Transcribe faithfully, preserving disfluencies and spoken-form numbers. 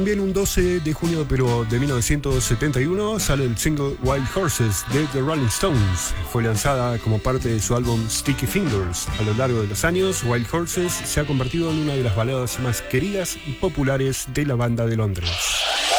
También un doce de junio pero de mil novecientos setenta y uno sale el single Wild Horses de The Rolling Stones. Fue lanzada como parte de su álbum Sticky Fingers. A lo largo de los años, Wild Horses se ha convertido en una de las baladas más queridas y populares de la banda de Londres.